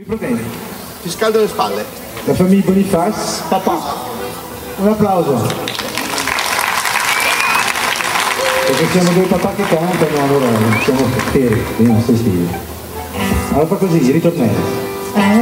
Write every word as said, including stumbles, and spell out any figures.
problemi. Ti scaldo le spalle. La famiglia Bonifaz, papà. Un applauso. Perché siamo due papà che cantano, allora siamo fieri, i nostri figli. Allora fa così, ritornello.